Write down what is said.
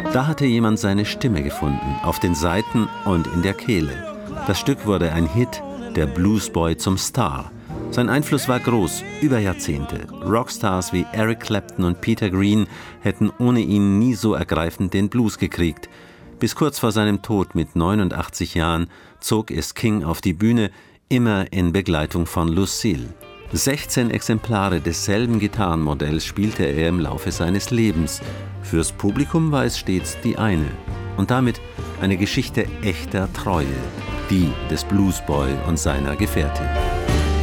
Da hatte jemand seine Stimme gefunden, auf den Saiten und in der Kehle. Das Stück wurde ein Hit, der Bluesboy zum Star. Sein Einfluss war groß, über Jahrzehnte. Rockstars wie Eric Clapton und Peter Green hätten ohne ihn nie so ergreifend den Blues gekriegt. Bis kurz vor seinem Tod mit 89 Jahren zog es King auf die Bühne, immer in Begleitung von Lucille. 16 Exemplare desselben Gitarrenmodells spielte er im Laufe seines Lebens. Fürs Publikum war es stets die eine. Und damit eine Geschichte echter Treue, die des Bluesboy und seiner Gefährtin.